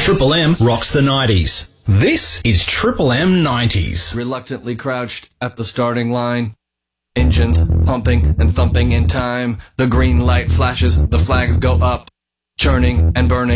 Triple M rocks the 90s. This is Triple M 90s. Reluctantly crouched at the starting line. Engines pumping and thumping in time. The green light flashes, the flags go up. Churning and burning.